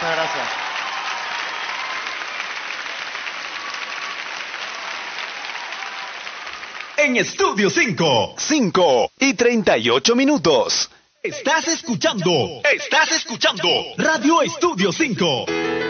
Muchas gracias. En Estudio 5, 5:38. estás escuchando Radio Estudio 5.